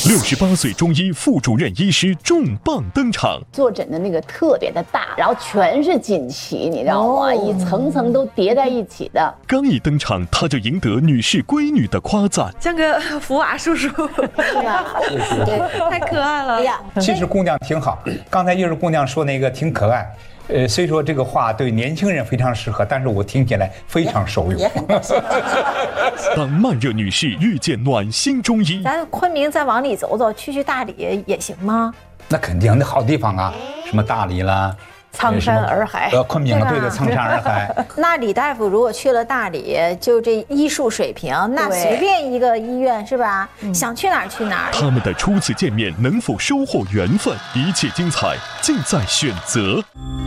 68岁中医副主任医师重磅登场， 坐诊的那个特别的大，然后全是锦旗，你知道吗？一层层都叠在一起的。 刚一登场，他就赢得女士闺女的夸赞， 像个福娃叔叔，太可爱了。哎呀， 其实姑娘挺好，刚才就是姑娘说那个挺可爱。虽说这个话对年轻人非常适合，但是我听起来非常受用。 当慢热女士遇见暖心中医， 咱昆明再往里走走，去大理也行吗？ 那肯定，那好地方啊，什么大理啦。 苍山洱海， 昆明对的，苍山洱海。 那李大夫如果去了大理，就这医术水平，那随便一个医院是吧？想去哪儿去哪儿。 他们的初次见面能否收获缘分？一切精彩尽在选择。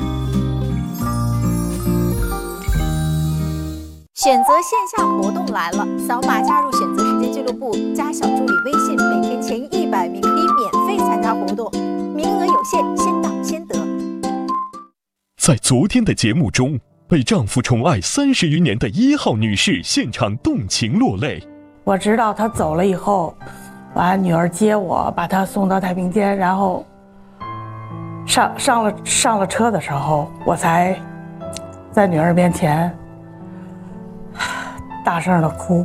选择线下活动来了，扫码加入选择时间俱乐部，加小助理微信，每天前100名可以免费参加活动，名额有限，先到先得。 在昨天的节目中，被丈夫宠爱30余年的1号女士现场动情落泪。 我知道她走了以后，完女儿接我，把她送到太平间，然后上了车的时候，我才在女儿面前大声的哭。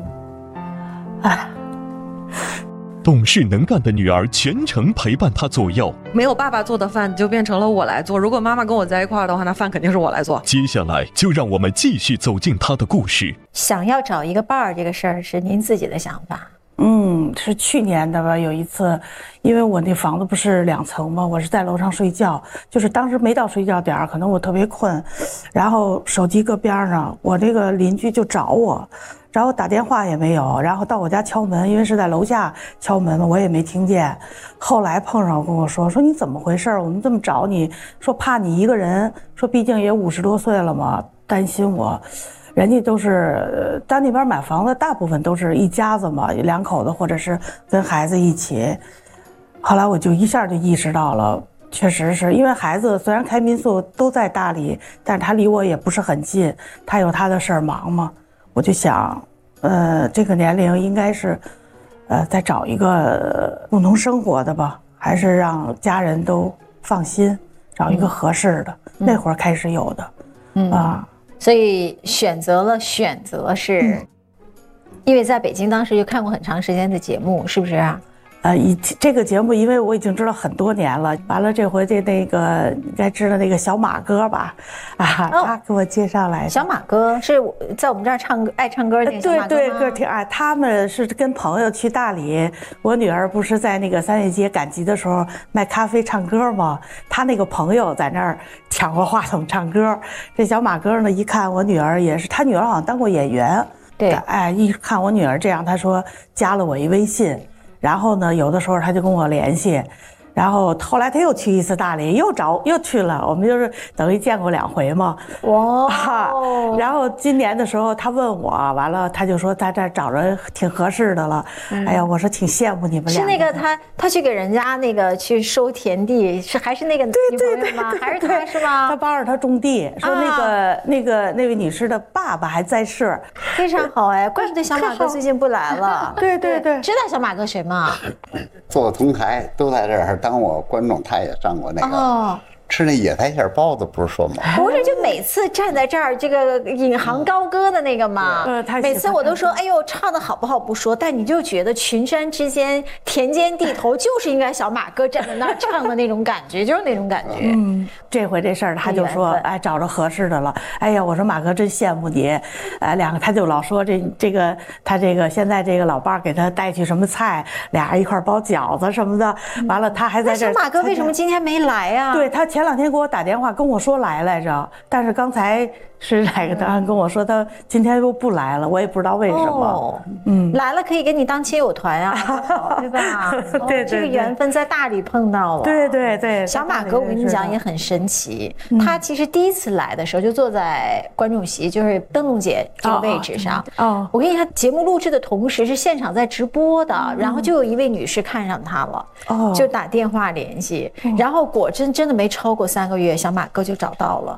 懂事能干的女儿全程陪伴她左右， 没有爸爸做的饭就变成了我来做，如果妈妈跟我在一块儿的话，那饭肯定是我来做。 接下来就让我们继续走进她的故事。 想要找一个伴儿这个事儿是您自己的想法？ 是去年的吧。有一次，因为我那房子不是2层吗？我是在楼上睡觉，就是当时没到睡觉点儿，可能我特别困，然后手机搁边上，我这个邻居就找我打电话也没有，然后到我家敲门，因为是在楼下敲门嘛，我也没听见。后来碰上我跟我说你怎么回事？我们这么找你，说怕你一个人，说毕竟也50多岁了嘛，担心我。人家都是在那边买房子，大部分都是一家子嘛，2口子或者是跟孩子一起。后来我就一下就意识到了，确实是因为孩子虽然开民宿都在大理，但是他离我也不是很近，他有他的事儿忙嘛。我就想，这个年龄应该是，再找一个共同生活的吧，还是让家人都放心，找一个合适的。那会儿开始有的， 所以选择是，因为在北京当时就看过很长时间的节目，是不是啊？ 这个节目，因为我已经知道很多年了。完了，这回那个应该知道那个小马哥吧？他给我介绍来的。 小马哥是在我们这儿爱唱歌的那个小马哥吗？ 对，个挺爱。他们是跟朋友去大理，我女儿不是在那个3月节赶集的时候卖咖啡唱歌吗？他那个朋友在那儿抢过话筒唱歌。这小马哥呢，一看我女儿也是，他女儿好像当过演员。 对， 一看我女儿这样，他说加了我一微信。然后呢，有的时候他就跟我联系，然后后来他又去一次大理，又去了，我们就是等于见过2回嘛。然后今年的时候他问我，完了他就说他这找着挺合适的了。哎呀，我说挺羡慕你们俩。 是那个他去给人家那个去收田地，还是那个女朋友吗？还是他是吗？ 他帮着他种地，说那位女士的爸爸还在世， 非常好哎，怪不得小马哥最近不来了。 对， 知道小马哥谁吗？ 做同台都在这儿当我观众，他也上过那个吃那野菜馅包子，不是说吗？ 不是，就每次站在这儿，这个引吭高歌的那个嘛。每次我都说，哎呦，唱的好不好不说，但你就觉得群山之间、田间地头，就是应该小马哥站在那儿唱的那种感觉，就是那种感觉。 这回这事儿他就说，哎，找着合适的了。哎呀，我说马哥真羡慕你，两个他就老说他现在这个老伴儿给他带去什么菜，俩人一块包饺子什么的。完了，他还在这儿。 那小马哥为什么今天没来啊？ 对，他前2天给我打电话跟我说来着，但是刚才是哪个他跟我说他今天又不来了，我也不知道为什么。 来了可以给你当亲友团啊，对吧？ 对， 这个缘分在大理碰到了。 对， 小马哥我跟你讲也很神奇，他其实第一次来的时候就坐在观众席，就是灯笼姐这个位置上。我跟你看，节目录制的同时是现场在直播的，然后就有一位女士看上他了，就打电话联系，然后果真的没超过3个月，小马哥就找到了。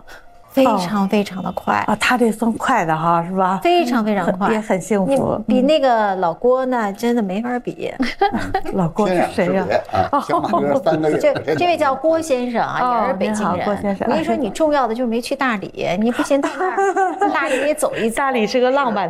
非常非常的快啊，他这算快的哈，是吧？ 非常非常快， 也很幸福。 比那个老郭呢，真的没法比。 老郭是谁呀？ 这位叫郭先生啊，也是北京人。 郭先生， 我跟你说，你重要的就是没去大理，你不行到那儿，大理也走一走。 大理是个浪漫。